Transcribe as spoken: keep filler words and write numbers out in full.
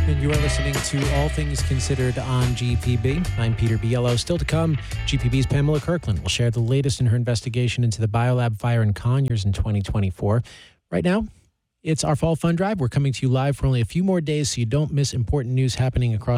and you are listening to All Things Considered on G P B. I'm Peter Biello. Still to come, G P B's Pamela Kirkland will share the latest in her investigation into the Biolab fire in Conyers in twenty twenty-four. Right now, it's our Fall Fund Drive. We're coming to you live for only a few more days so you don't miss important news happening across